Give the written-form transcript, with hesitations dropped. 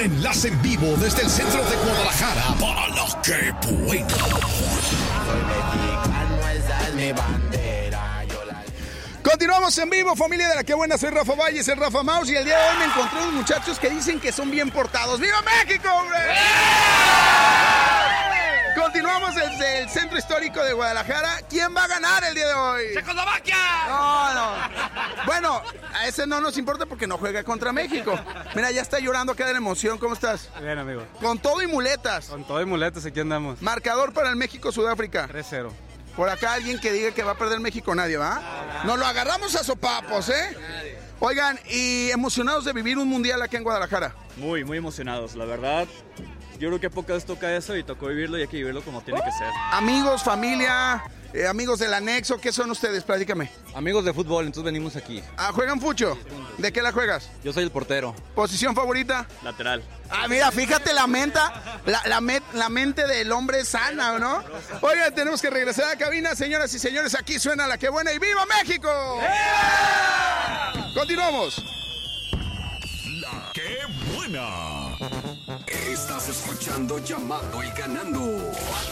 Enlace en vivo desde el centro de Guadalajara para la que buena. Soy mexicano, esa es mi bandera. Continuamos en vivo, familia de la que buena. Soy Rafa Valles, el Rafa Maus, y el día de hoy me encontré unos muchachos que dicen que son bien portados. ¡Viva México, hombre! Continuamos desde el centro histórico de Guadalajara. ¿Quién va a ganar el día de hoy? ¡Checoslovaquia! No. Bueno, a ese no nos importa porque no juega contra México. Mira, ya está llorando acá de la emoción. ¿Cómo estás? Bien, amigo. Con todo y muletas. Con todo y muletas, aquí andamos. Marcador para el México-Sudáfrica. 3-0. Por acá alguien que diga que va a perder México, nadie, ¿va? Nos lo agarramos a sopapos, ¿eh? Oigan, y emocionados de vivir un mundial aquí en Guadalajara. Muy emocionados, la verdad. Yo creo que pocas toca eso y tocó vivirlo y hay que vivirlo como tiene que ser. Amigos, familia, amigos del anexo, ¿qué son ustedes? Platícame. Amigos de fútbol, entonces venimos aquí. ¿Juegan fucho? ¿De qué la juegas? Yo soy el portero. ¿Posición favorita? Lateral. Mira, fíjate la mente del hombre es sana, ¿no? Oigan, tenemos que regresar a la cabina, señoras y señores, aquí suena la que buena y ¡viva México! ¡Yeah! Continuamos. La que buena. Estás escuchando Llamando y Ganando.